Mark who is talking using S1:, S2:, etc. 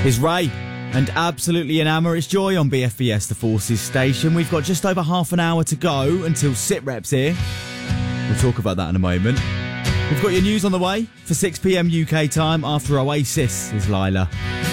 S1: Is Ray and Absolutely Enamour. It's Joy on BFBS, the Forces station. We've got just over half an hour to go until SitRep's here. We'll talk about that in a moment. We've got your news on the way for 6 p.m. UK time after Oasis is Lila.